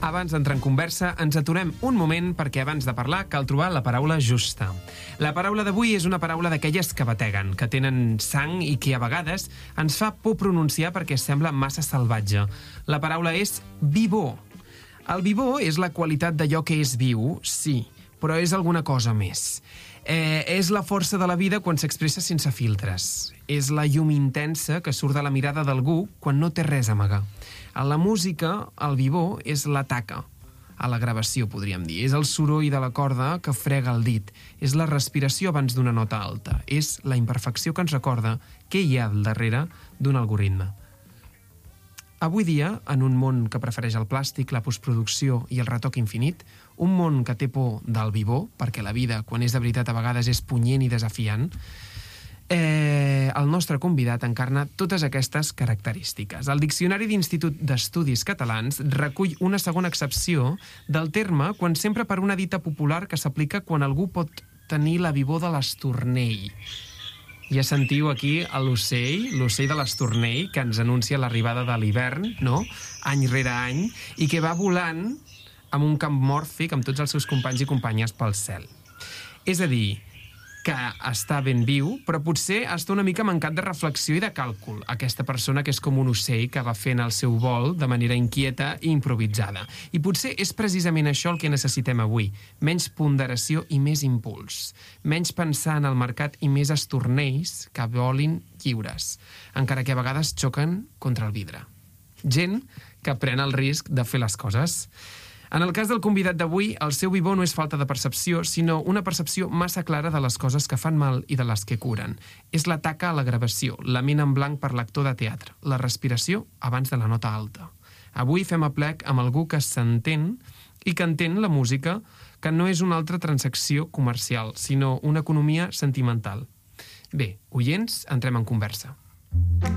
Abans d'entrar en conversa, ens aturem un moment perquè abans de parlar cal trobar la paraula justa. La paraula d'avui és una paraula d'aquelles que bateguen, que tenen sang i que a vegades ens fa por pronunciar perquè sembla massa salvatge. La paraula és vivor. El vivor és la qualitat d'allò que és viu, sí, però és alguna cosa més. És la força de la vida quan s'expressa sense filtres. És la llum intensa que surt de la mirada d'algú quan no té res a amagar. A la música, el vivor és la taca. A la gravació, podríem dir. És el soroll de la corda que frega el dit. És la respiració abans d'una nota alta. És la imperfecció que ens recorda què hi ha al darrere d'un algoritme. Avui dia, en un món que prefereix el plàstic, la postproducció i el retoc infinit, un món que té por del vivor, perquè la vida, quan és de veritat, a vegades és punyent i desafiant, el nostre convidat encarna totes aquestes característiques. El Diccionari d'Institut d'Estudis Catalans recull una segona accepció del terme quan s'empra per una dita popular que s'aplica quan algú pot tenir la vivor de l'estornell. Ja sentiu aquí l'ocell de l'estornell, que ens anuncia l'arribada de l'hivern, no? Any rere any, i que va volant amb un camp mòrfic amb tots els seus companys i companyes pel cel. És a dir, que està ben viu, però potser està una mica mancat de reflexió i de càlcul. Aquesta persona que és com un ocell que va fent el seu vol de manera inquieta i improvisada. I potser és precisament això el que necessitem avui. Menys ponderació i més impuls. Menys pensar en el mercat i més estornells que volin lliures, encara que a vegades xoquen contra el vidre. Gent que pren el risc de fer les coses. En el cas del convidat d'avui, el seu vivor no és falta de percepció, sinó una percepció massa clara de les coses que fan mal i de les que curen. És la taca a la gravació, la ment en blanc per l'actor de teatre, la respiració abans de la nota alta. Avui fem aplec amb algú que s'entén i que entén la música, que no és una altra transacció comercial, sinó una economia sentimental. Bé, oients, entrem en conversa.